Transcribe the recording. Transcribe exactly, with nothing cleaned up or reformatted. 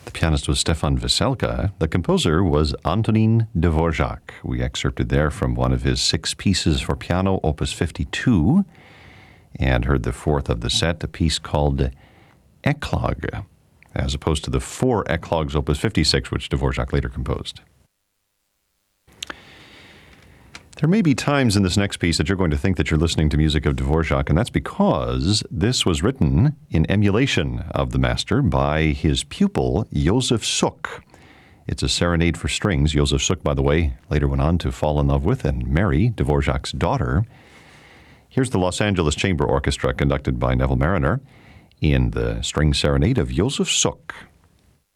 The pianist was Stefan Veselka. The composer was Antonín Dvořák. We excerpted there from one of his six pieces for piano, Opus fifty-two, and heard the fourth of the set, a piece called Eclogue, as opposed to the four Eclogues, Opus fifty-six, which Dvořák later composed. There may be times in this next piece that you're going to think that you're listening to music of Dvořák, and that's because this was written in emulation of the master by his pupil, Josef Suk. It's a serenade for strings. Josef Suk, by the way, later went on to fall in love with and marry Dvořák's daughter. Here's the Los Angeles Chamber Orchestra conducted by Neville Marriner in the string serenade of Josef Suk.